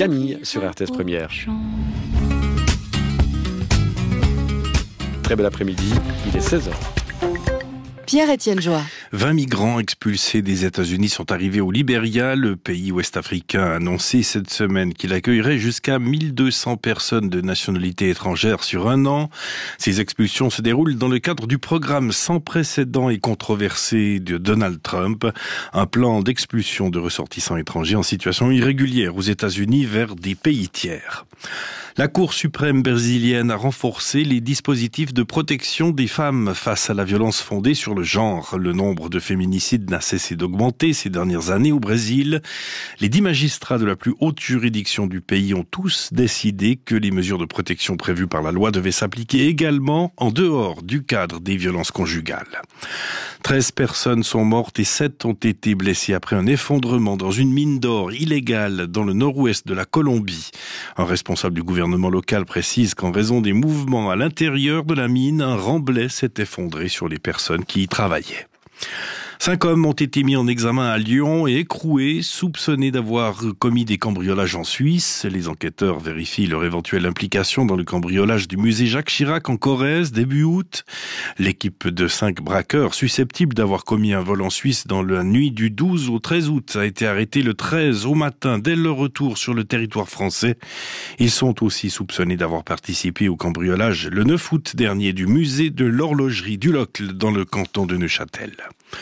Camille sur RTS Première. Très bel après-midi, il est 16h. Pierre-Étienne Joie. 20 migrants expulsés des États-Unis sont arrivés au Libéria. Le pays ouest-africain a annoncé cette semaine qu'il accueillerait jusqu'à 1200 personnes de nationalité étrangère sur un an. Ces expulsions se déroulent dans le cadre du programme sans précédent et controversé de Donald Trump, un plan d'expulsion de ressortissants étrangers en situation irrégulière aux États-Unis vers des pays tiers. La Cour suprême brésilienne a renforcé les dispositifs de protection des femmes face à la violence fondée sur le genre. Le nombre de féminicides n'a cessé d'augmenter ces dernières années au Brésil. Les 10 magistrats de la plus haute juridiction du pays ont tous décidé que les mesures de protection prévues par la loi devaient s'appliquer également en dehors du cadre des violences conjugales. 13 personnes sont mortes et 7 ont été blessées après un effondrement dans une mine d'or illégale dans le nord-ouest de la Colombie. Un responsable du gouvernement local précise qu'en raison des mouvements à l'intérieur de la mine, un remblai s'est effondré sur les personnes qui y travaillaient. 5 hommes ont été mis en examen à Lyon et écroués, soupçonnés d'avoir commis des cambriolages en Suisse. Les enquêteurs vérifient leur éventuelle implication dans le cambriolage du musée Jacques Chirac en Corrèze début août. L'équipe de 5 braqueurs susceptibles d'avoir commis un vol en Suisse dans la nuit du 12 au 13 août a été arrêtée le 13 au matin dès leur retour sur le territoire français. Ils sont aussi soupçonnés d'avoir participé au cambriolage le 9 août dernier du musée de l'horlogerie du Locle dans le canton de Neuchâtel.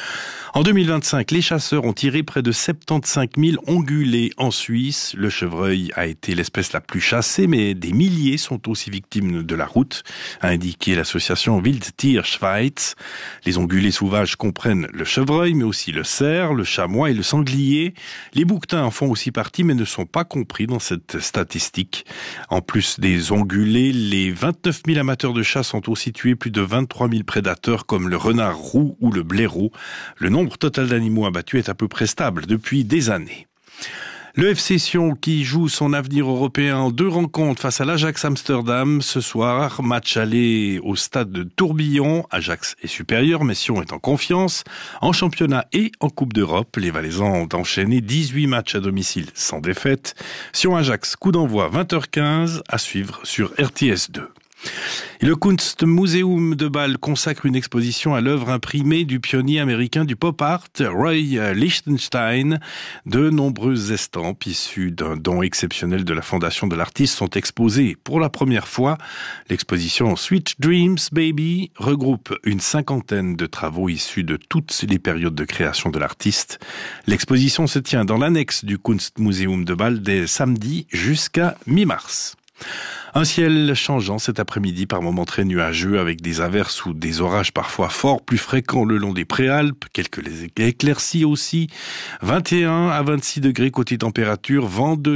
En 2025, les chasseurs ont tiré près de 75 000 ongulés en Suisse. Le chevreuil a été l'espèce la plus chassée, mais des milliers sont aussi victimes de la route, a indiqué l'association Wildtierschweiz. Les ongulés sauvages comprennent le chevreuil, mais aussi le cerf, le chamois et le sanglier. Les bouquetins en font aussi partie, mais ne sont pas compris dans cette statistique. En plus des ongulés, les 29 000 amateurs de chasse ont aussi tué plus de 23 000 prédateurs comme le renard roux ou le blaireau. Le nombre total d'animaux abattus est à peu près stable depuis des années. Le FC Sion qui joue son avenir européen en 2 rencontres face à l'Ajax Amsterdam ce soir. Match aller au stade de Tourbillon. Ajax est supérieur mais Sion est en confiance. En championnat et en Coupe d'Europe, les Valaisans ont enchaîné 18 matchs à domicile sans défaite. Sion-Ajax, coup d'envoi 20h15 à suivre sur RTS 2. Et le Kunstmuseum de Bâle consacre une exposition à l'œuvre imprimée du pionnier américain du pop art, Roy Lichtenstein. De nombreuses estampes issues d'un don exceptionnel de la fondation de l'artiste sont exposées pour la première fois. L'exposition Sweet Dreams Baby regroupe une 50aine de travaux issus de toutes les périodes de création de l'artiste. L'exposition se tient dans l'annexe du Kunstmuseum de Bâle dès samedi jusqu'à mi-mars. Un ciel changeant cet après-midi, par moments très nuageux, avec des averses ou des orages parfois forts, plus fréquents le long des Préalpes, quelques éclaircies aussi. 21 à 26 degrés côté température, vent de